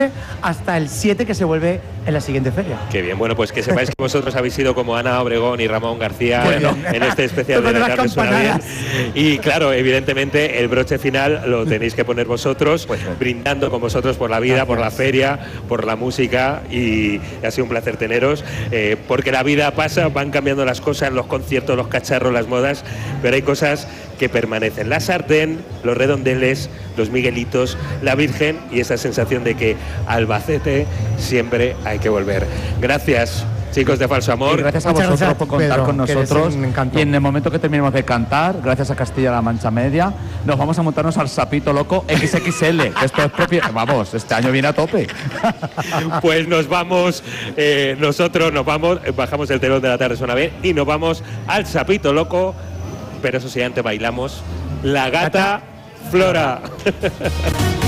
hasta el 7 que se vuelve en la siguiente feria. Qué bien, bueno, pues que sepáis que vosotros habéis sido como Ana Obregón y Ramón García en este especial de La Tarde Suena Bien. Y claro, evidentemente el broche final lo tenéis que poner vosotros, brindando con vosotros por la vida, por la feria, por la música, y ha sido un placer teneros, porque la vida pasa, van cambiando las cosas, los conciertos, los cacharros, las modas, pero hay cosas que permanecen. La sartén, los redondeles, los miguelitos, la Virgen y esa sensación de que Albacete siempre hay que volver. Gracias, chicos de Falso Amor. Y gracias a Muchas vosotros gracias, por contar Pedro, con nosotros. que Y en el momento que terminemos de cantar, gracias a Castilla-La Mancha Media, nos vamos a montarnos al Sapito Loco XXL. Esto es propio. Vamos, este año viene a tope. Pues nos vamos, nosotros nos vamos, bajamos el telón de La Tarde Suena Bien y nos vamos al Sapito Loco, pero eso sí, antes bailamos La Gata Flora.